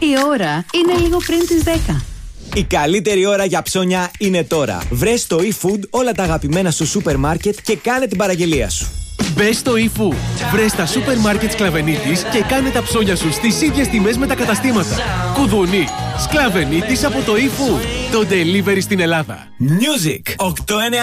Η ώρα είναι λίγο πριν τις 10. Η καλύτερη ώρα για ψώνια είναι τώρα. Βρες στο eFood όλα τα αγαπημένα σου σούπερ μάρκετ και κάνε την παραγγελία σου. Μπες στο eFood. Βρες τα σούπερ μάρκετ Σκλαβενίτης και κάνε τα ψώνια σου στις ίδιες τιμές με τα καταστήματα. Κουδουνί. Σκλαβενίτης από το eFood. Το delivery στην Ελλάδα. Music 8-9.